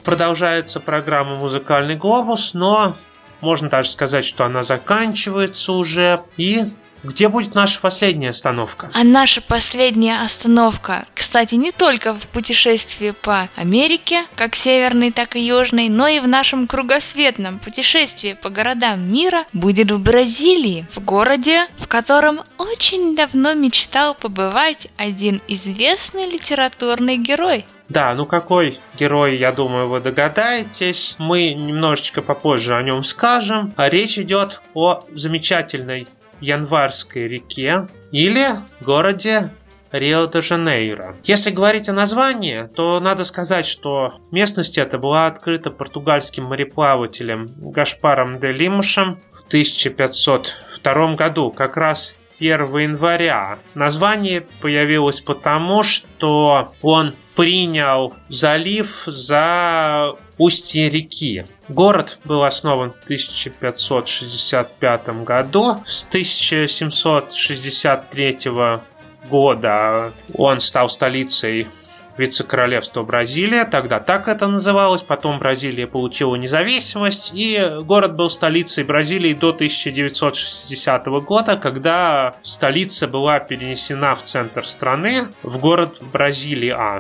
продолжается программа «Музыкальный глобус», но можно даже сказать, что она заканчивается уже. И где будет наша последняя остановка? А наша последняя остановка, кстати, не только в путешествии по Америке, как северной, так и южной, но и в нашем кругосветном путешествии по городам мира, будет в Бразилии, в городе, в котором очень давно мечтал побывать один известный литературный герой. Да, какой герой, я думаю, вы догадаетесь. Мы немножечко попозже о нем скажем. Речь идет о замечательной Январской реке или городе Рио-де-Жанейро. Если говорить о названии, то надо сказать, что местность эта была открыта португальским мореплавателем Гаспаром де Лимушем в 1502 году, как раз 1 января. Название появилось потому, что он принял залив за устье реки. Город был основан в 1565 году. С 1763 года он стал столицей вице-королевства Бразилия, тогда так это называлось, потом Бразилия получила независимость, и город был столицей Бразилии до 1960 года, когда столица была перенесена в центр страны, в город Бразилия.